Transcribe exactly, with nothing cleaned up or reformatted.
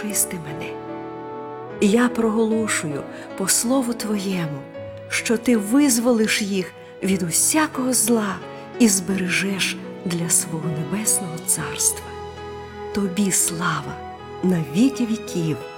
очисти мене. І я проголошую по слову Твоєму, що Ти визволиш їх від усякого зла і збережеш для свого небесного царства. Тобі слава на віки віків.